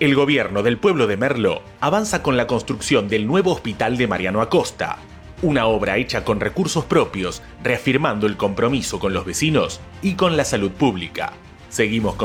El gobierno del pueblo de Merlo avanza con la construcción del nuevo hospital de Mariano Acosta, una obra hecha con recursos propios, reafirmando el compromiso con los vecinos y con la salud pública. Seguimos